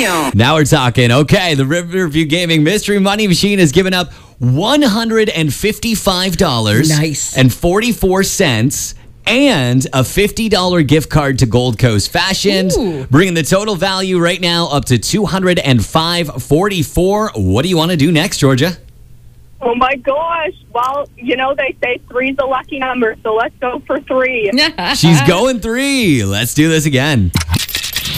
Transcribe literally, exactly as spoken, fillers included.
Now we're talking. Okay, the Riverview Gaming Mystery Money Machine has given up one hundred fifty-five dollars Nice. and forty-four cents and a fifty dollars gift card to Gold Coast Fashions, Ooh. bringing the total value right now up to two hundred five dollars and forty-four cents. What do you want to do next, Georgia? Oh, my gosh. Well, you know, they say three's a lucky number, so let's go for three. She's going three. Let's do this again.